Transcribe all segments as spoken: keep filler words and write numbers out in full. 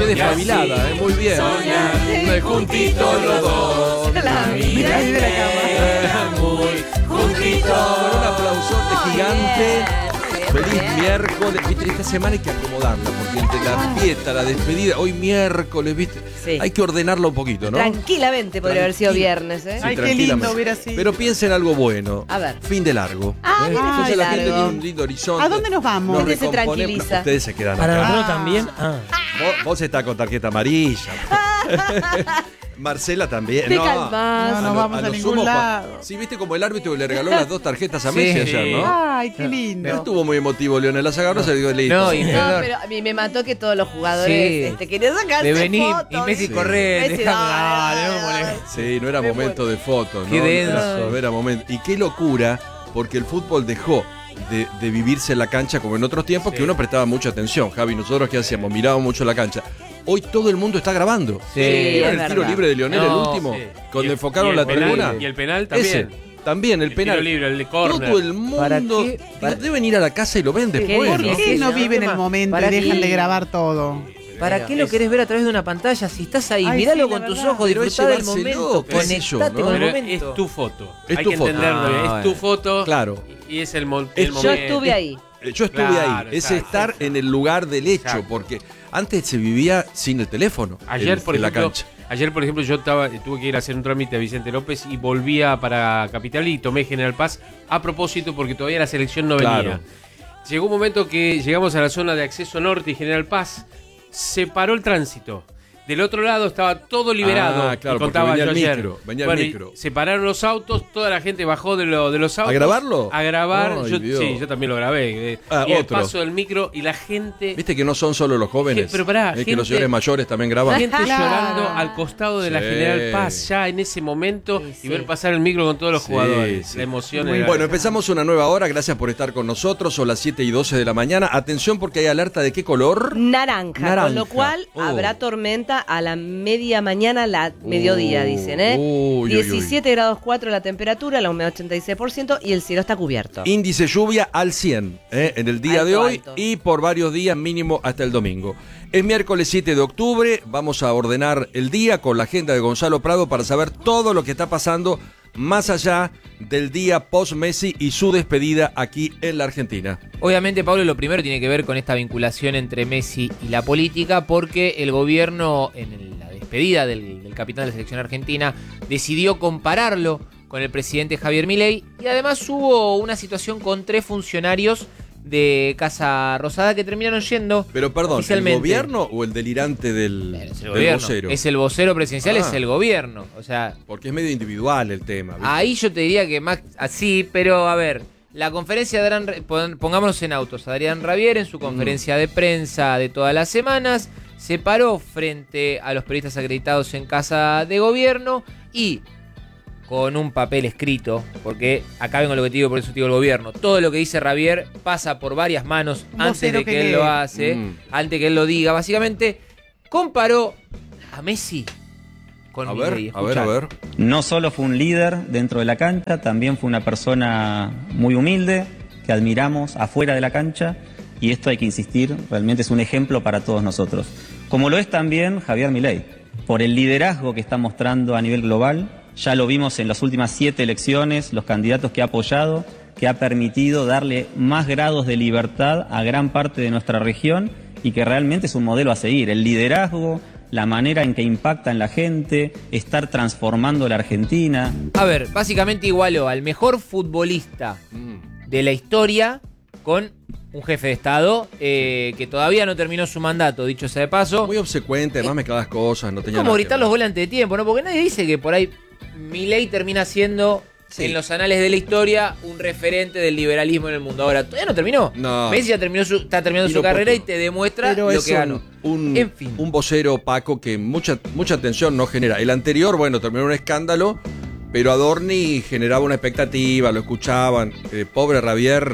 Qué despabilada, eh, muy bien. Soñar, Juntitos los dos. la vida y la cama. Muy juntitos. Con un aplausote gigante. Feliz Bien. miércoles. Viste, esta semana hay que acomodarla, porque entre la fiesta, la despedida, hoy miércoles, viste, Sí. hay que ordenarla un poquito, ¿no? Tranquilamente podría haber sido Tranquila. viernes, ¿eh? Sí, Ay, qué tranquilamente. lindo hubiera sido. Pero piensen algo bueno. A ver. Fin de largo. Ah, ¿eh? viene fin Entonces de la gente largo. tiene un lindo horizonte. ¿A dónde nos vamos? Nos ¿Dónde se recomponemos. tranquiliza? Ustedes se quedan Para acá. nosotros también. Ah. Vos, vos estás con tarjeta amarilla. Marcela también. Te no. calmás. No, no lo- vamos a lo ningún sumo, lado. Sí, viste como el árbitro le regaló las dos tarjetas a Sí. Messi ayer, ¿no? Ay, qué No lindo. estuvo muy emotivo Leonel, la agarró, se dio listo. No, y No, peor. pero a mí me mató que todos los jugadores Sí. este, querían sacarse De venir fotos. y Messi Sí. correr. Messi, dejando- dale, Dale, no me dale, molestes. Sí, no era Me momento de fotos, ¿no? Qué denso. No, no era momento. Y qué locura, porque el fútbol dejó de, de vivirse en la cancha como en otros tiempos, Sí. que uno prestaba mucha atención. Javi, nosotros que hacíamos, mirábamos mucho la cancha. Hoy todo el mundo está grabando. Sí, ¿Vieron es el tiro verdad. libre de Lionel, No, el último? sí. Cuando Y el- enfocaron y el la penal, tribuna. Y el penal también. Ese, también, el El penal. tiro libre, el de córner. Todo el mundo. ¿Para qué? Para- Deben ir a la casa y lo ven después, ¿Por ¿Por ¿no? qué no ¿no? viven el momento ¿Para y dejan qué? de grabar todo? ¿Para qué lo Es- querés ver a través de una pantalla? Si estás ahí, Ay, miralo sí, la con tus verdad. ojos, Pero es disfrutá del llevárselo, momento, qué sé yo, conectate ¿no? con el Pero momento. es tu foto. Es Hay tu que foto. entenderlo bien. Ah, Es tu bueno. foto. Claro. Y es el, mo- Es- el Yo momento. estuve ahí. Eh, Yo estuve Claro, ahí, es exacto. estar en el lugar del hecho, Exacto. porque antes se vivía sin el teléfono Ayer, en, por en la ejemplo, cancha. ayer, por ejemplo, yo estaba, tuve que ir a hacer un trámite a Vicente López y volvía para Capital y tomé General Paz a propósito porque todavía la selección no venía. Claro. Llegó un momento que llegamos a la zona de acceso norte y General Paz, se paró el tránsito. Del otro lado estaba todo liberado. Ah, claro, y contaba porque venía yo el ayer. micro, venía el Bueno, y micro. se pararon los autos, toda la gente bajó de, lo- de los autos. ¿A grabarlo? A grabar. Ay, yo, Dios. sí, yo también lo grabé. eh, Ah, y el otro. paso del micro y la gente... Viste que no son solo los jóvenes, Je- pero pará, es que gente- los señores mayores también graban. Gente Claro. llorando al costado de la Sí. General Paz, ya en ese momento, Sí, sí. y ver pasar el micro con todos los Sí, jugadores. sí. La emoción Muy era- Bueno, empezamos una nueva hora, gracias por estar con nosotros, son las siete y doce de la mañana. Atención porque hay alerta de qué color. Naranja, Naranja. con lo cual Oh. habrá tormenta a la media mañana, la mediodía, Uh, dicen, ¿eh? uy, uy, diecisiete grados cuatro la temperatura, la humedad ochenta y seis por ciento y el cielo está cubierto. Índice lluvia al cien ¿eh? en el día Alto, de hoy alto. y por varios días mínimo hasta el domingo. Es miércoles siete de octubre, vamos a ordenar el día con la agenda de Gonzalo Prado para saber todo lo que está pasando más allá del día post-Messi y su despedida aquí en la Argentina. Obviamente, Pablo, lo primero tiene que ver con esta vinculación entre Messi y la política, porque el gobierno, en el- la despedida del, del capitán de la selección argentina, decidió compararlo con el presidente Javier Milei, y además hubo una situación con tres funcionarios de Casa Rosada que terminaron yendo Pero perdón, ¿el oficialmente. gobierno o el delirante del, Bueno, es el del gobierno. vocero? Es el vocero presidencial, Ah. es el gobierno. O sea, Porque es medio individual el tema. ¿viste? ahí yo te diría que más así, pero a ver, la conferencia de Adrián, Ra- pon- pongámonos en autos, Adrián Rabier en su conferencia de prensa de todas las semanas se paró frente a los periodistas acreditados en Casa de Gobierno y con un papel escrito, porque acá vengo lo que te digo, por eso te digo el gobierno, todo lo que dice Rabier pasa por varias manos Un antes vocero de que, que él lee. lo hace, Mm. antes que él lo diga. Básicamente comparó a Messi con A Milei. ver, a ver, a ver. No solo fue un líder dentro de la cancha, también fue una persona muy humilde, que admiramos afuera de la cancha, y esto hay que insistir, realmente es un ejemplo para todos nosotros. Como lo es también Javier Milei, por el liderazgo que está mostrando a nivel global, ya lo vimos en las últimas siete elecciones, los candidatos que ha apoyado, que ha permitido darle más grados de libertad a gran parte de nuestra región y que realmente es un modelo a seguir. El liderazgo, la manera en que impacta en la gente, estar transformando la Argentina. A ver, básicamente igualó al mejor futbolista Mm. de la historia con un jefe de Estado eh, que todavía no terminó su mandato, dicho sea de paso. Muy obsecuente, además mezcladas cosas, no tenía Como nada que gritar ver. los goles antes de tiempo, ¿no? Porque nadie dice que por ahí Milei termina siendo, Sí. en los anales de la historia, un referente del liberalismo en el mundo. Ahora, todavía no terminó. No. Messi ya terminó su, está terminando Tiro su carrera oportuno. y te demuestra Pero lo es que ganó. un, un, En fin. un vocero opaco que mucha, mucha atención no genera. El anterior, bueno, terminó en un escándalo, pero Adorni generaba una expectativa, lo escuchaban. Eh, pobre Rabier,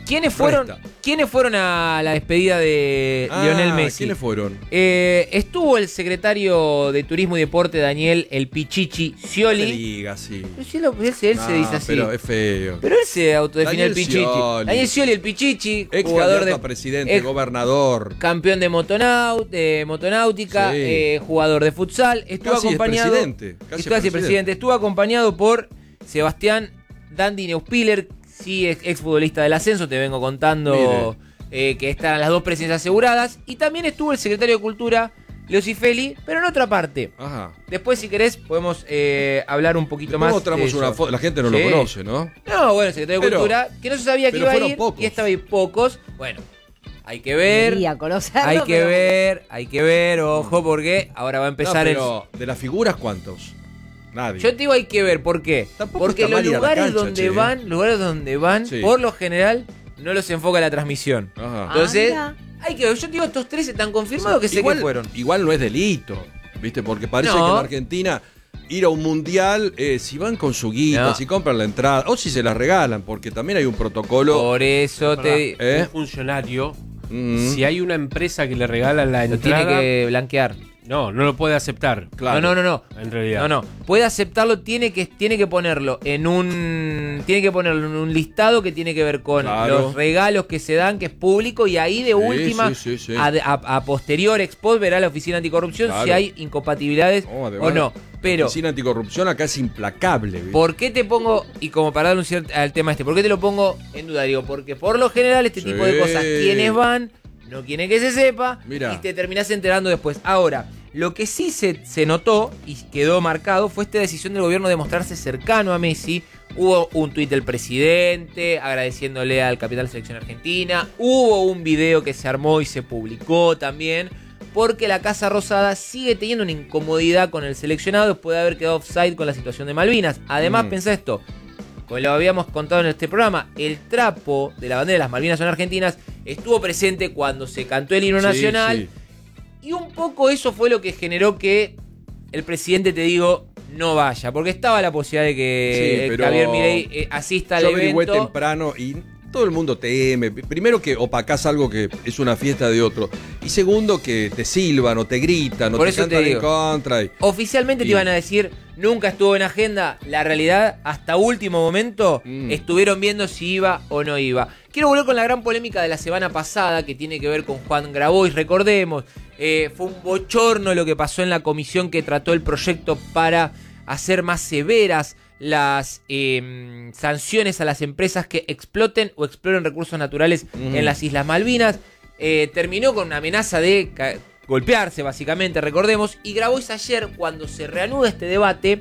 ¿Quiénes fueron, Resta. ¿Quiénes fueron a la despedida de Ah, Lionel Messi? ¿Quiénes fueron? Eh, estuvo el secretario de Turismo y Deporte, Daniel El Pichichi No te Scioli. digas, sí. Pero sí lo- él, se, él se No, dice así. pero es feo. Pero él se autodefine Daniel el Pichichi. Scioli. Daniel Scioli, el Pichichi, Ex jugador candidato de a presidente, ex gobernador. campeón de, motonaut, de motonáutica, Sí. eh, jugador de futsal. Estuvo Casi es acompañado. presidente, casi Casi, es casi presidente. presidente. Estuvo acompañado por Sebastián Dandy Neuspiller, sí, ex, ex futbolista del ascenso. Te vengo contando eh, que están las dos presencias aseguradas. Y también estuvo el secretario de Cultura, Leo Cifeli, pero en otra parte. Ajá. Después, si querés, podemos eh, hablar un poquito Después más. mostramos de una eso. foto. La gente no Sí. lo conoce, ¿no? No, bueno, el secretario de Pero- Cultura, que no se sabía que pero iba a fueron ir pocos. y estaba ahí pocos. Bueno, hay que ver. Quería conocerlo, Hay que pero- ver, hay que ver, ojo, porque ahora va a No, empezar el. pero de las figuras, ¿cuántos? Nadie. Yo te digo hay que ver, ¿por qué? Tampoco Porque está los mal ir a la lugares cancha, donde che. van, lugares donde van, Sí. por lo general, no los enfoca la transmisión. Ajá. Entonces, Ah, hay que ver. Yo te digo, estos tres están confirmados que sé igual, que fueron. Igual no es delito, ¿viste? Porque parece No. que en Argentina ir a un mundial, eh, si van con su guita, No. si compran la entrada, o si se la regalan, porque también hay un protocolo. Por eso te ¿Eh? Un funcionario, Mm. si hay una empresa que le regala la lo entrada, tiene que blanquear. no, no lo puede aceptar. Claro. No, no, no, no. En realidad. No, no. Puede aceptarlo, tiene que, tiene que ponerlo en un. Tiene que ponerlo en un listado que tiene que ver con Claro. los regalos que se dan, que es público, y ahí de Sí, última, sí, sí, sí. A, a- a posterior ex post verá la oficina anticorrupción Claro. si hay incompatibilidades No, o además, no. Pero, La oficina anticorrupción acá es implacable, ¿viste? ¿por qué te pongo, y como para dar un cierto al tema este, por qué te lo pongo en duda? Digo, porque por lo general este Sí. tipo de cosas, quienes van, no quieren que se sepa, Mirá. y te terminás enterando después. Ahora, lo que sí se, se notó y quedó marcado fue esta decisión del gobierno de mostrarse cercano a Messi. Hubo un tuit del presidente agradeciéndole al capitán de la selección argentina. Hubo un video que se armó y se publicó también. Porque la Casa Rosada sigue teniendo una incomodidad con el seleccionado después de haber quedado offside con la situación de Malvinas. Además, Mm. pensá esto, como lo habíamos contado en este programa, el trapo de la bandera de las Malvinas son argentinas estuvo presente cuando se cantó el himno Sí, nacional. sí. Y un poco eso fue lo que generó que el presidente, te digo, no vaya. Porque estaba la posibilidad de que Sí, pero Javier Milei eh, asista al Yo averigüé evento. temprano y todo el mundo teme. Primero que opacás algo que es una fiesta de otro. Y segundo que te silban o te gritan o Por te eso te cantan en digo. contra. y- Oficialmente Y- te iban a decir, nunca estuvo en agenda. La realidad, hasta último momento, Mm. estuvieron viendo si iba o no iba. Quiero volver con la gran polémica de la semana pasada, que tiene que ver con Juan Grabois. Recordemos, eh, fue un bochorno lo que pasó en la comisión que trató el proyecto para hacer más severas las eh, sanciones a las empresas que exploten o exploren recursos naturales Mm. en las Islas Malvinas. Eh, terminó con una amenaza de ca- golpearse, básicamente, recordemos. Y Grabois ayer, cuando se reanuda este debate,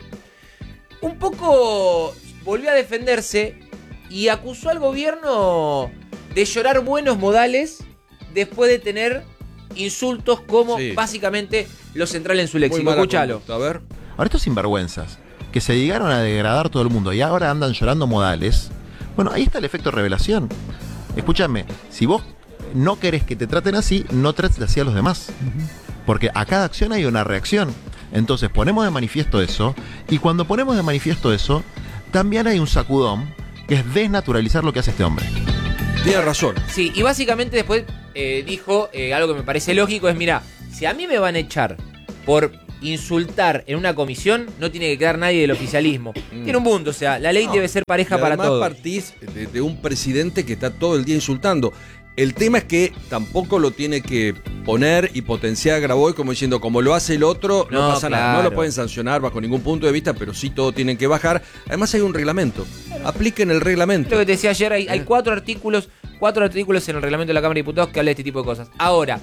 un poco volvió a defenderse y acusó al gobierno de llorar buenos modales después de tener insultos como Sí. básicamente lo central en su Muy léxico. mala Escúchalo. conducta. A ver. Ahora estos sinvergüenzas que se llegaron a degradar todo el mundo y ahora andan llorando modales. Bueno, ahí está el efecto revelación. Escúchame, si vos no querés que te traten así, no trates así a los demás. Porque a cada acción hay una reacción. Entonces ponemos de manifiesto eso, y cuando ponemos de manifiesto eso, también hay un sacudón que es desnaturalizar lo que hace este hombre. Tiene razón. Sí, y básicamente después eh, dijo eh, algo que me parece lógico, es mira, si a mí me van a echar por insultar en una comisión, no tiene que quedar nadie del oficialismo. Mm. Tiene un punto, o sea, la ley No. debe ser pareja Y para además todos. partís de, de un presidente que está todo el día insultando. El tema es que tampoco lo tiene que poner y potenciar a Grabois como diciendo, como lo hace el otro, no, No, pasa nada. No claro. lo pueden sancionar bajo ningún punto de vista, pero sí todo tienen que bajar. Además hay un reglamento. Apliquen el reglamento. Lo que te decía ayer, hay, hay ¿Eh? cuatro artículos, cuatro artículos en el reglamento de la Cámara de Diputados que habla de este tipo de cosas. Ahora,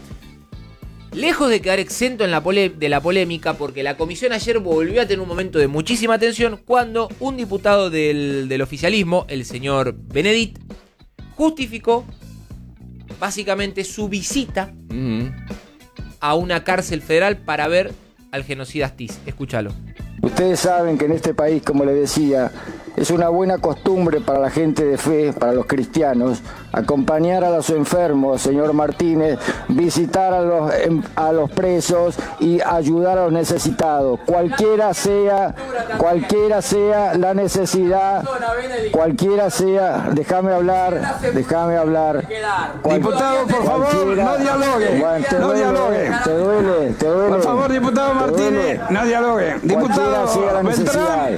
lejos de quedar exento en la pole- de la polémica, porque la comisión ayer volvió a tener un momento de muchísima tensión cuando un diputado del, del oficialismo, el señor Benedit, justificó básicamente su visita Ujú. a una cárcel federal para ver al genocida Astiz. Escúchalo. Ustedes saben que en este país, como les decía, Es una buena costumbre para la gente de fe, para los cristianos, acompañar a los enfermos, señor Martínez, visitar a los, a los presos y ayudar a los necesitados. Cualquiera sea, cualquiera sea la necesidad, cualquiera sea, déjame hablar, déjame hablar. Cual, diputado, por favor, no dialogue, bueno, te no duele, dialogue. Te duele, te duele. Por favor, diputado Martínez, no dialogue. Diputado sea la necesidad.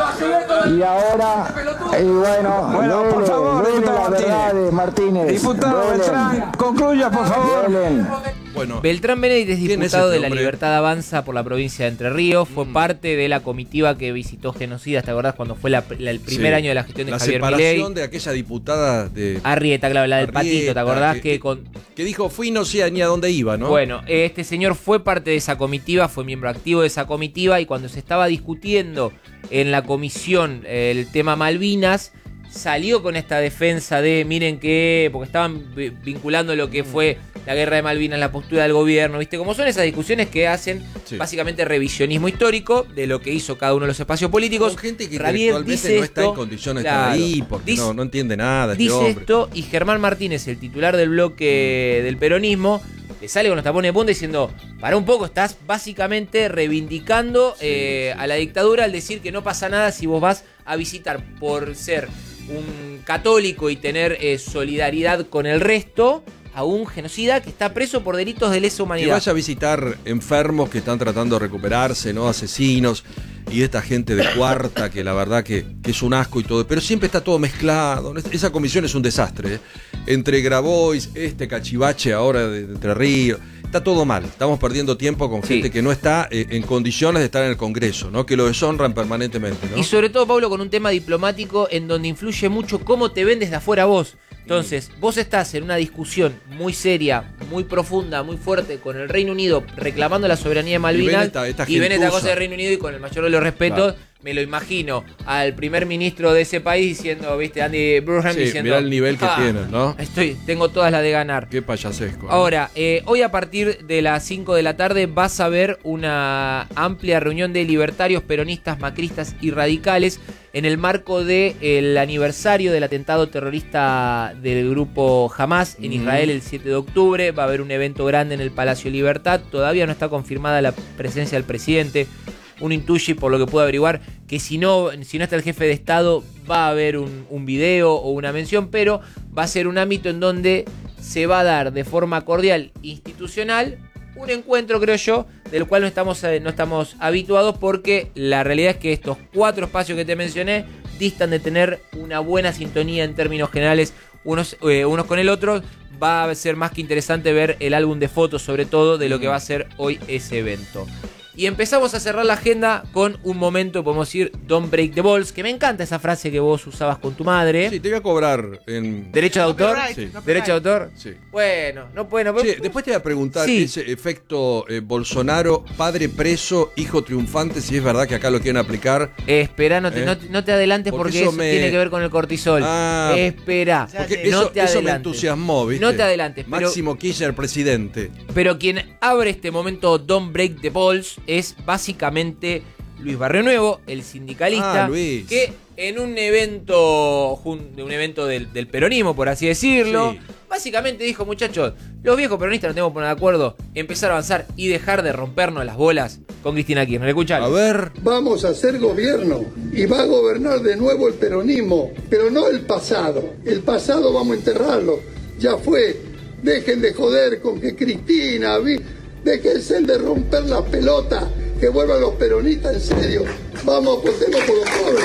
Y ahora, y bueno, bueno duele, por favor, duele diputado la Martínez. verdad, Martínez. Diputado duelen, Beltrán, concluya, por favor. duelen. Bueno, Beltrán Benedict es ¿quién es diputado este de la hombre? Libertad Avanza por la provincia de Entre Ríos. Fue Mm. parte de la comitiva que visitó genocidas. ¿Te acordás cuando fue la- la- el primer Sí. año de la gestión de la Javier separación Milei? de aquella diputada de Arrieta, claro, la del Arrieta, patito, ¿te acordás? que- Que, con... que dijo fui no sé ni a dónde iba, ¿no? Bueno, este señor fue parte de esa comitiva, fue miembro activo de esa comitiva y cuando se estaba discutiendo en la comisión eh, el tema Malvinas, salió con esta defensa de, miren que, porque estaban vi- vinculando lo que fue la guerra de Malvinas, la postura del gobierno, ¿viste? Como son esas discusiones que hacen Sí. básicamente revisionismo histórico de lo que hizo cada uno de los espacios políticos. Con gente que Javier intelectualmente dice no está en esto, condiciones de claro, estar ahí, porque dice- no, no entiende nada este Dice hombre. esto y Germán Martínez, el titular del bloque del peronismo, le sale con los tapones de punta diciendo, para un poco, estás básicamente reivindicando Sí, eh, sí, a la dictadura al decir que no pasa nada si vos vas a visitar por ser un católico y tener eh, solidaridad con el resto a un genocida que está preso por delitos de lesa Que humanidad. vaya a visitar enfermos que están tratando de recuperarse, ¿no? Asesinos y esta gente de cuarta que la verdad que, que es un asco y todo. Pero siempre está todo mezclado. Esa comisión es un desastre, ¿eh? Entre Grabois, este cachivache ahora de, de Entre Ríos. Está todo mal. Estamos perdiendo tiempo con Sí. gente que no está eh, en condiciones de estar en el Congreso, ¿no? Que lo deshonran permanentemente, ¿no? Y sobre todo, Pablo, con un tema diplomático en donde influye mucho cómo te ven desde afuera vos. Entonces, vos estás en una discusión muy seria, muy profunda, muy fuerte con el Reino Unido reclamando la soberanía de Malvinas. Y ven esta- esta y ven esta gentuza. cosa del Reino Unido y con el mayor de los respetos, Claro. me lo imagino al primer ministro de ese país diciendo, viste, Andy Burham Sí, diciendo... mirá el nivel que "Ah, tienen, ¿no? Estoy, tengo todas las de ganar. Qué payasesco, ¿no? Ahora, eh, hoy a partir de las cinco de la tarde vas a ver una amplia reunión de libertarios, peronistas, macristas y radicales en el marco del aniversario del atentado terrorista del grupo Hamas en Mm. Israel el siete de octubre. Va a haber un evento grande en el Palacio Libertad. Todavía no está confirmada la presencia del presidente. Uno intuye, por lo que puedo averiguar, que si no, si no está el jefe de Estado, va a haber un, un video o una mención, pero va a ser un ámbito en donde se va a dar de forma cordial, institucional, un encuentro, creo yo, del cual no estamos, eh, no estamos habituados, porque la realidad es que estos cuatro espacios que te mencioné distan de tener una buena sintonía en términos generales unos, eh, unos con el otro. Va a ser más que interesante ver el álbum de fotos, sobre todo, de lo que va a ser hoy ese evento. Y empezamos a cerrar la agenda con un momento, podemos decir, don't break the balls, que me encanta esa frase que vos usabas con tu madre. Sí, te voy a cobrar en... ¿Derecho de autor? Sí. ¿Derecho de autor? Sí. Bueno, no puede... No, Che, después te voy a preguntar Sí. ese efecto eh, Bolsonaro, padre preso, hijo triunfante, si es verdad que acá lo quieren aplicar. Eh, espera, no te, ¿Eh? no, te- no te adelantes Porque porque, eso eso me- tiene que ver con el cortisol. Ah. Espera, Porque no eso, te eso me adelantes. entusiasmó, ¿viste? No te adelantes, pero- Máximo Kirchner, presidente. Pero quien abre este momento Don't Break the Balls es básicamente Luis Barrio Nuevo, el sindicalista, Ah, Luis. que en un evento jun- de un evento del, del peronismo, por así decirlo, Sí. básicamente dijo, muchachos, los viejos peronistas nos tenemos que poner de acuerdo, empezar a avanzar y dejar de rompernos las bolas con Cristina Kirchner. Escuchalo. A ver, Vamos a hacer gobierno y va a gobernar de nuevo el peronismo, pero no el pasado. El pasado vamos a enterrarlo. Ya fue. Dejen de joder con que Cristina, vi- déjense de romper la pelota, que vuelvan los peronistas en serio. Vamos, votemos por los pobres.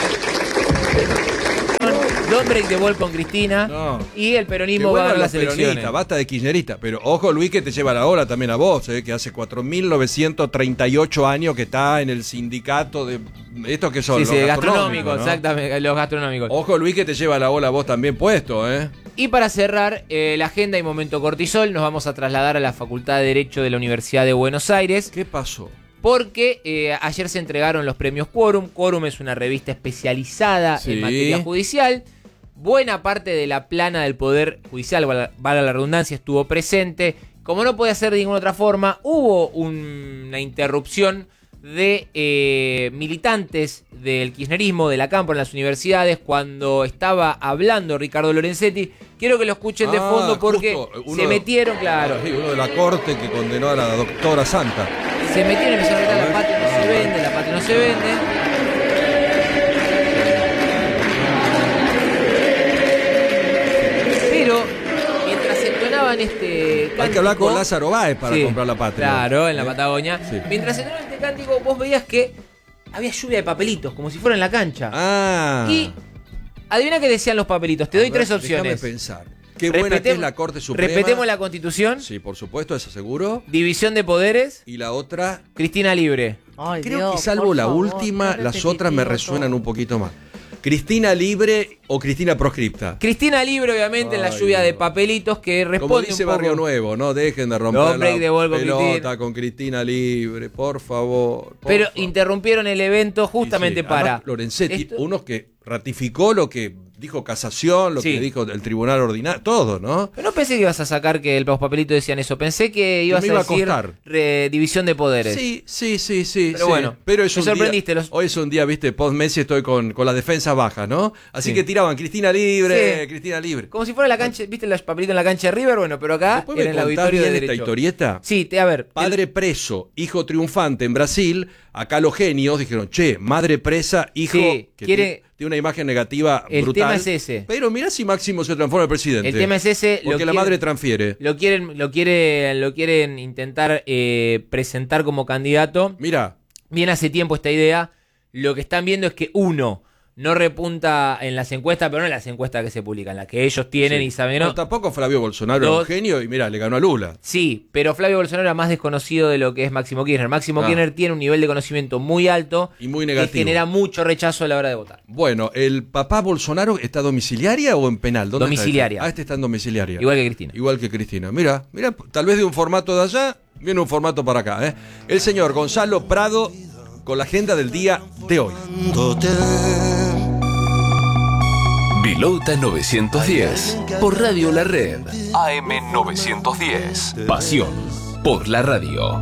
Don't Break the Ball con Cristina No. y el que peronismo va a vuelvan ganar los las elecciones. peronistas, basta de kirchnerista. Pero ojo, Luis, que te lleva la hora también a vos, eh, que hace cuatro mil novecientos treinta y ocho años que está en el sindicato de... ¿Estos que son? Sí, Los sí, gastronómicos, gastronómicos, ¿no? exactamente, los gastronómicos. Ojo, Luis, que te lleva la ola a vos también puesto, ¿eh? Y para cerrar eh, la agenda y momento cortisol, nos vamos a trasladar a la Facultad de Derecho de la Universidad de Buenos Aires, ¿Qué pasó? porque eh, ayer se entregaron los premios Quórum. Quórum es una revista especializada Sí. en materia judicial. Buena parte de la plana del Poder Judicial, val- valga la redundancia, estuvo presente. Como no podía ser de ninguna otra forma, hubo un- una interrupción de eh, militantes del kirchnerismo, de la campo en las universidades, cuando estaba hablando Ricardo Lorenzetti. Quiero que lo escuchen de Ah, fondo porque justo, uno se de- metieron, claro. Sí, uno de la corte que condenó a la doctora Santa. Se metieron y empezaron a gritar: la patria no se vende, la patria no se vende. Pero mientras entonaban este cántico, Hay que hablar con Lázaro Báez para Sí, comprar la patria. claro, en la ¿Eh? Patagonia. Sí. Mientras entonaban este cántico, vos veías que había lluvia de papelitos, como si fuera en la cancha. Ah. Y adivina qué decían los papelitos. Te doy A ver, tres opciones. Déjame pensar. Qué buena que es la Corte Suprema. Respetemos la Constitución. Sí, por supuesto, eso seguro. División de poderes. Y la otra, Cristina libre. Ay, creo Dios, que salvo por la favor, última, qué las otras me repetitivo resuenan todo. un poquito más. Cristina libre o Cristina proscripta. Cristina libre, obviamente, en la Ay, lluvia de Dios. papelitos que responde Como dice un poco. Barrio Nuevo, no dejen de romper Don't break la the wall con pelota Cristina. con Cristina libre, por favor. por Pero favor. interrumpieron el evento Sí, justamente sí. para... Además, Lorenzetti, Esto- uno que ratificó lo que dijo Casación, lo Sí. que dijo el Tribunal Ordinario, todo, ¿no? Pero no pensé que ibas a sacar que los papelitos decían eso. Pensé que ibas me iba a a decir costar. re- división de poderes. Sí, sí, sí, sí. Pero sí. bueno, pero es me un sorprendiste, día, los- hoy es un día, viste, post Messi estoy con, con las defensas bajas, ¿no? Así Sí. que tiraban Cristina libre, Sí. Cristina libre. Como si fuera la cancha, ¿viste los papelitos en la cancha de River? Bueno, pero acá ¿Después era me en el contás auditorio de bien esta derecho. historieta? Sí, te, a ver. Padre preso, hijo triunfante en Brasil. Acá los genios dijeron, che, madre presa, hijo Sí, que quiere- tiene, tiene una imagen negativa El brutal. tema es ese. Pero mirá si Máximo se transforma en presidente. El tema es ese. Porque lo la quieren- madre transfiere. Lo quieren, lo quieren, lo quieren intentar eh, presentar como candidato. Mira, Viene hace tiempo esta idea. Lo que están viendo es que uno no repunta en las encuestas, pero no en las encuestas que se publican, las que ellos tienen sí. y saben. No, ¿no? tampoco Flavio Bolsonaro era un Dos. genio y mira, le ganó a Lula. Sí, pero Flavio Bolsonaro era más desconocido de lo que es Máximo Kirchner. Máximo Ah. Kirchner tiene un nivel de conocimiento muy alto Y muy que negativo. genera mucho rechazo a la hora de votar. Bueno, ¿el papá Bolsonaro está domiciliaria o en penal? ¿Dónde está Domiciliaria. este? Ah, este está en domiciliaria. Igual que Cristina. Igual que Cristina. Mira, mira, tal vez de un formato de allá, viene un formato para acá. ¿eh? El señor Gonzalo Prado con la agenda del día de hoy. Vilota novecientos diez por Radio La Red. A M novecientos diez. Pasión por la radio.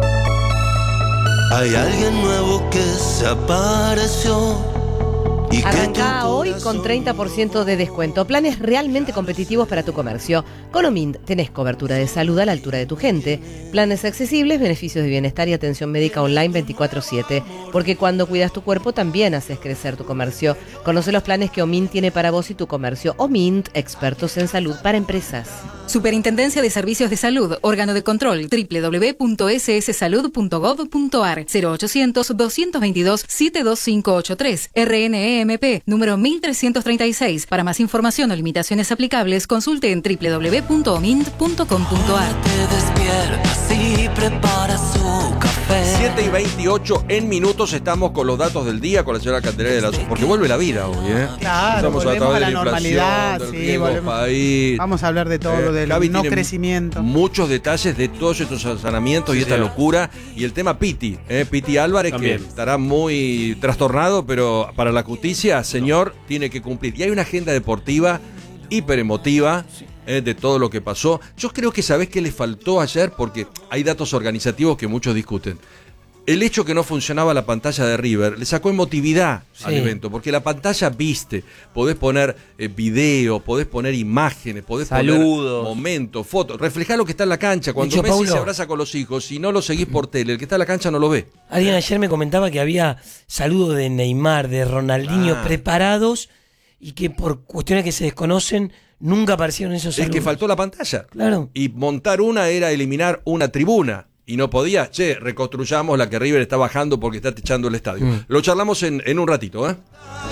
Hay alguien nuevo que se apareció. ¿Y qué Arranca tu hoy corazón? con treinta por ciento de descuento. Planes realmente competitivos para tu comercio. Con Omint tenés cobertura de salud a la altura de tu gente. Planes accesibles, beneficios de bienestar y atención médica online veinticuatro siete. Porque cuando cuidas tu cuerpo también haces crecer tu comercio. Conoce los planes que Omint tiene para vos y tu comercio. Omint, expertos en salud para empresas. Superintendencia de Servicios de Salud, órgano de control, doble u doble u doble u punto ese ese salud punto gov punto ar, cero ochocientos, doscientos veintidós, setenta y dos quinientos ochenta y tres, R N E M P, número mil trescientos treinta y seis. Para más información o limitaciones aplicables, consulte en doble u doble u doble u punto omint punto com punto ar. Te despiertas y preparas su café. siete y veintiocho en minutos estamos con los datos del día con la señora Candelaria de la Su- porque vuelve la vida hoy, ¿eh? Claro, Estamos volvemos través a la de inflación, normalidad, del sí, riesgo volvemos- país. Vamos a hablar de todo lo del Gaby no tiene crecimiento. Muchos detalles de todos estos allanamientos y esta señor. locura. Y el tema Piti, ¿eh? Piti Álvarez, También. que estará muy trastornado, pero para la justicia, señor, tiene que cumplir. Y hay una agenda deportiva hiper emotiva. Eh, de todo lo que pasó. Yo creo que sabés qué le faltó ayer, porque hay datos organizativos que muchos discuten. El hecho que no funcionaba la pantalla de River le sacó emotividad al Sí. evento, porque la pantalla viste, podés poner eh, video, podés poner imágenes, podés Saludos. poner momentos, fotos, reflejar lo que está en la cancha. Cuando De hecho, Messi Paulo- se abraza con los hijos, si no lo seguís por tele, el que está en la cancha no lo ve. Alguien ayer me comentaba que había saludos de Neymar, de Ronaldinho Ah. preparados y que por cuestiones que se desconocen nunca aparecieron esos Es saludos. que faltó la pantalla. Claro. Y montar una era eliminar una tribuna. Y no podía, che, reconstruyamos la que River está bajando porque está techando el estadio. Mm. Lo charlamos en, en un ratito, ¿eh?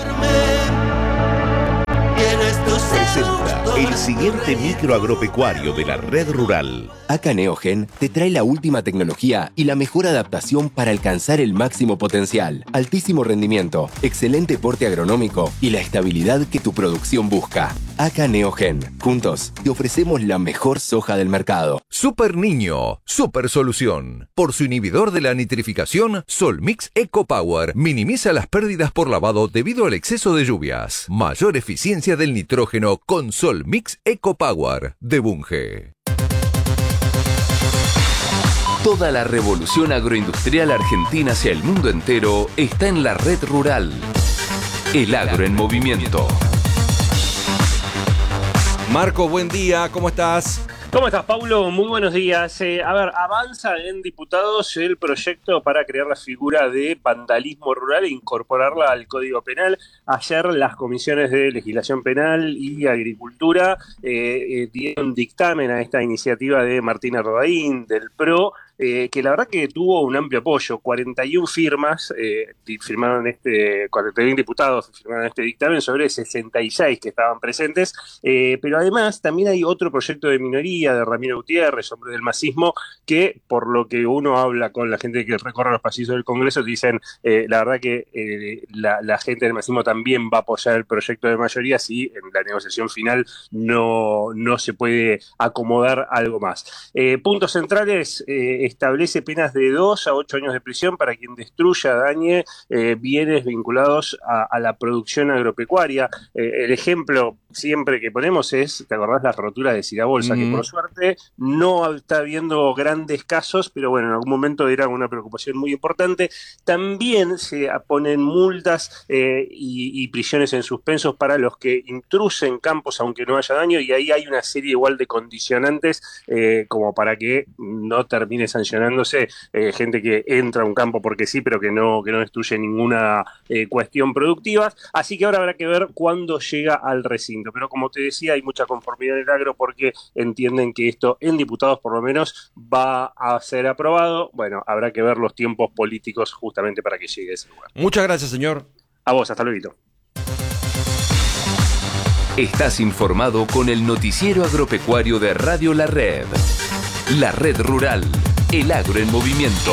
Presenta el siguiente micro agropecuario de la red rural. Acá Neogen te trae la última tecnología y la mejor adaptación para alcanzar el máximo potencial, altísimo rendimiento, excelente porte agronómico y la estabilidad que tu producción busca. Acá Neogen. Juntos te ofrecemos la mejor soja del mercado. Super Niño, super solución. Por su inhibidor de la nitrificación, Solmix Eco Power minimiza las pérdidas por lavado debido al exceso de lluvias. Mayor eficiencia del nitrógeno con Solmix Eco Power de Bunge. Toda la revolución agroindustrial argentina hacia el mundo entero está en la red rural. El agro en movimiento. Marco, buen día, ¿cómo estás? ¿Cómo estás, Paulo? Muy buenos días. Eh, a ver, avanza en diputados el proyecto para crear la figura de vandalismo rural e incorporarla al Código Penal. Ayer las comisiones de Legislación Penal y Agricultura eh, eh, dieron dictamen a esta iniciativa de Martina Rodaín, del P R O, Eh, que la verdad que tuvo un amplio apoyo. cuarenta y una firmas eh, firmaron este, cuarenta y uno diputados firmaron este dictamen sobre sesenta y seis que estaban presentes, eh, pero además también hay otro proyecto de minoría de Ramiro Gutiérrez, hombre del masismo, que por lo que uno habla con la gente que recorre los pasillos del Congreso, dicen eh, la verdad que eh, la, la gente del masismo también va a apoyar el proyecto de mayoría si en la negociación final no, no se puede acomodar algo más. Eh, puntos centrales: eh, establece penas de dos a ocho años de prisión para quien destruya, dañe eh, bienes vinculados a, a la producción agropecuaria. Eh, el ejemplo siempre que ponemos es, ¿te acordás la rotura de Sirabolsa? Mm. Que por suerte no está habiendo grandes casos, pero bueno, en algún momento era una preocupación muy importante. También se ponen multas eh, y, y prisiones en suspensos para los que intrusen campos aunque no haya daño, y ahí hay una serie igual de condicionantes eh, como para que no termine sancionándose eh, gente que entra a un campo porque sí, pero que no, que no destruye ninguna eh, cuestión productiva. Así que ahora habrá que ver cuándo llega al recinto. Pero como te decía, hay mucha conformidad en el agro porque entienden que esto en diputados por lo menos va a ser aprobado. Bueno, habrá que ver los tiempos políticos justamente para que llegue a ese lugar. Muchas gracias, señor. A vos, hasta luego. Estás informado con el noticiero agropecuario de Radio La Red. La Red Rural. El agro en movimiento.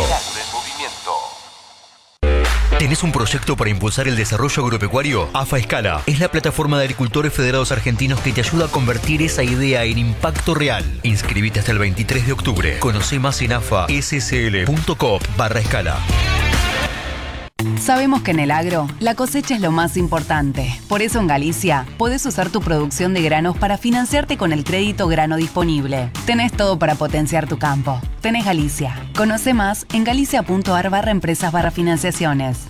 ¿Tenés un proyecto para impulsar el desarrollo agropecuario? AFA Escala es la plataforma de agricultores federados argentinos que te ayuda a convertir esa idea en impacto real. Inscribite hasta el veintitrés de octubre. Conoce más en afassl.coop barra escala. Sabemos que en el agro, la cosecha es lo más importante. Por eso en Galicia, podés usar tu producción de granos para financiarte con el crédito grano disponible. Tenés todo para potenciar tu campo. Tenés Galicia. Conoce más en galicia.ar barra empresas barra financiaciones.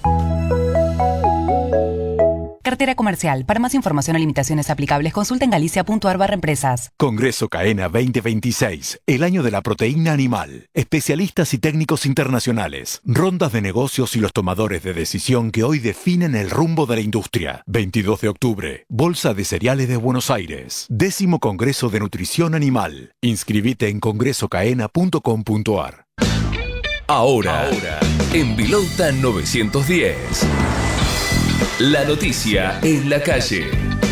Cartera comercial. Para más información o limitaciones aplicables, consulta en galicia.ar barra empresas. Congreso CAENA veinte veintiséis, el año de la proteína animal. Especialistas y técnicos internacionales, rondas de negocios y los tomadores de decisión que hoy definen el rumbo de la industria. veintidós de octubre, Bolsa de Cereales de Buenos Aires. Décimo Congreso de Nutrición Animal. Inscribite en congreso caena punto com punto ar. Ahora, Ahora, en Vilauta novecientos diez. La noticia en la calle.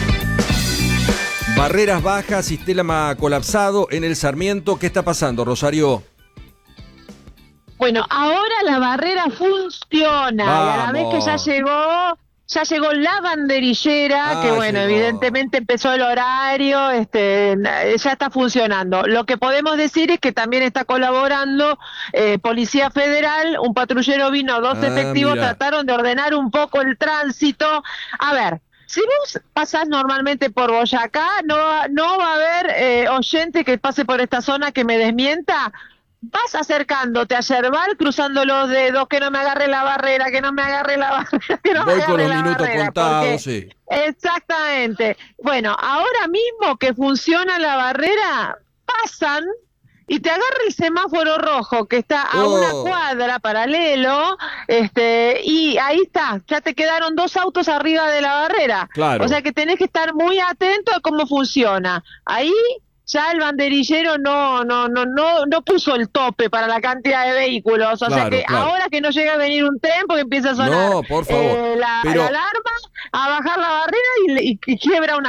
Barreras bajas, sistema colapsado en el Sarmiento. ¿Qué está pasando, Rosario? Bueno, ahora la barrera funciona. Vamos. Y a la vez que ya llegó, ya llegó la banderillera, ah, que bueno, llegó. Evidentemente empezó el horario, este, ya está funcionando. Lo que podemos decir es que también está colaborando eh, Policía Federal, un patrullero vino, dos ah, efectivos, mira. Trataron de ordenar un poco el tránsito. A ver, si vos pasás normalmente por Boyacá, no, no va a haber eh, oyente que pase por esta zona que me desmienta. Vas acercándote a Yerbal, cruzando los dedos, que no me agarre la barrera, que no me agarre la barrera, que no Voy me agarre con los la minutos barrera, contados, porque... sí. Exactamente. Bueno, ahora mismo que funciona la barrera, pasan y te agarra el semáforo rojo que está a oh. una cuadra paralelo, este, y ahí está, ya te quedaron dos autos arriba de la barrera. Claro. O sea que tenés que estar muy atento a cómo funciona. Ahí ya el banderillero no no no no no puso el tope para la cantidad de vehículos, o claro, sea que claro. Ahora que no llega a venir un tren porque empieza a sonar no, por favor. Eh, la, Pero... la alarma, a bajar la barrera y, y, y quiebra una